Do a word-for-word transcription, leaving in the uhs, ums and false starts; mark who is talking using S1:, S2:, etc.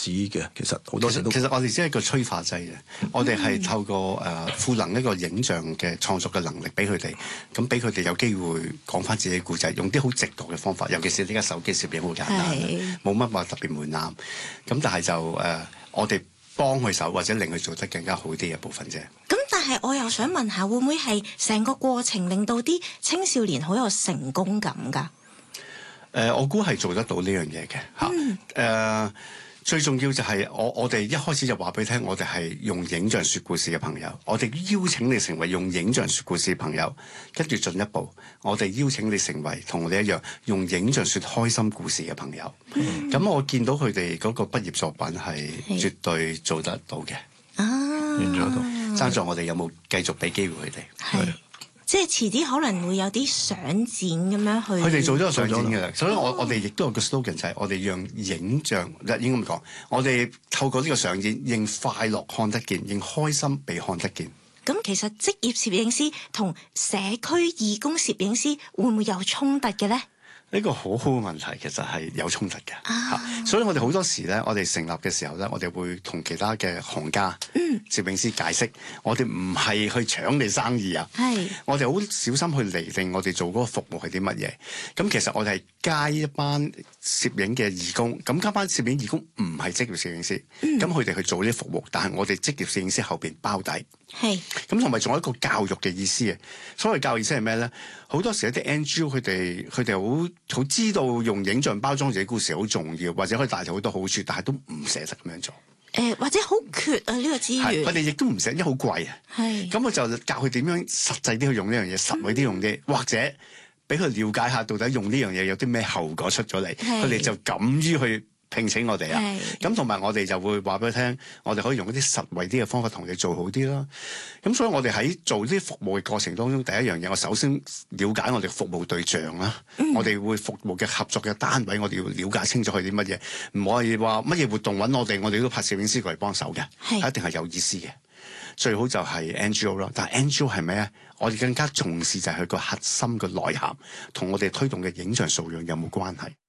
S1: 止嘅。其實好多時都
S2: 其實我哋只係一個催化劑嘅，嗯、我哋係透過誒賦能一個影像嘅創作嘅能力俾佢哋，咁俾佢哋有機會講翻自己故仔，用啲好直覺嘅方法，尤其是呢家手機攝影好簡單，冇乜話特別門檻。咁但係就誒、呃，我哋幫佢手或者令佢做得更加好啲嘅部分啫。
S3: 咁但係我又想問下，會唔會係成個過程令到啲青少年好有成功感㗎？誒、
S2: 呃，我估係做得到呢樣嘢嘅嚇。誒、嗯呃，最重要就係我我哋一開始就話俾你聽，我哋係用影像說故事嘅朋友，我哋邀請你成為用影像說故事嘅朋友，跟住進一步，我哋邀請你成為同我哋一樣用影像說開心故事嘅朋友。咁、嗯、我見到佢哋嗰個畢業作品係絕對做得到嘅。
S3: 啊，
S1: 完咗到，
S2: 爭在我哋有冇繼續俾機會佢哋。
S3: 係。即係遲啲可能會有啲相展咁樣去，
S2: 佢哋做咗個相展嘅啦。所以我、
S3: 哦、
S2: 我哋亦都有個 slogan 就係我哋讓影像，應該咁講，我哋透過呢個相展，讓快樂看得見，讓開心被看得見。
S3: 咁其實職業攝影師同社區義工攝影師會唔會有衝突嘅咧？
S2: 呢個好好嘅問題，其實係有衝突嘅、啊、所以我哋好多時咧，我哋成立嘅時候咧，我哋會同其他嘅行家、嗯、攝影師解釋，我哋唔係去搶你生意啊，係我哋好小心去釐定我哋做嗰個服務係啲乜嘢。咁其實我哋係街一班攝影嘅義工，咁嗰班攝影義工唔係職業攝影師，咁佢哋去做呢啲服務，但係我哋職業攝影師後邊包底。係咁，同埋仲有一個教育嘅意思嘅。所謂教育意思係咩咧？好多時一啲 N G O 佢哋佢哋好好知道用影像包裝自己故事好重要，或者可以帶嚟好多好處，但係都唔捨得咁樣做。誒、
S3: 呃，或者好缺啊呢、這個資源。
S2: 佢哋亦都唔捨得，因為好貴啊。係咁，我就教佢點樣實際啲去用呢樣嘢，實惠啲用啲，或者俾佢了解下到底用呢樣嘢有啲咩後果出咗嚟，佢哋就敢於去聘請我哋啊！咁同埋我哋就會話俾佢聽，我哋可以用一啲實惠啲嘅方法同你做好啲啦。咁所以我哋喺做呢啲服務嘅過程當中，第一樣嘢我首先了解我哋服務對象啦、嗯。我哋會服務嘅合作嘅單位，我哋要了解清楚佢啲乜嘢，唔可以話乜嘢活動揾我哋，我哋都派攝影師過嚟幫手嘅，係一定係有意思嘅。最好就係 N G O 啦，但係 N G O 係咩咧？我哋更加重視就係佢個核心嘅內涵，同我哋推動嘅影像素養有冇關係？